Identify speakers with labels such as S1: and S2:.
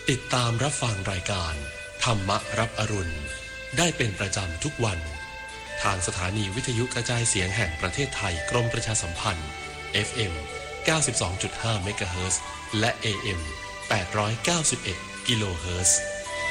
S1: ติดตามรับฟังรายการธรรมรับอรุณได้เป็นประจำทุกวันทางสถานีวิทยุกระจายเสียงแห่งประเทศไทยกรมประชาสัมพันธ์ FM 92.5 เมกะเฮิรตซ์และ AM 891 กิโลเฮิรตซ์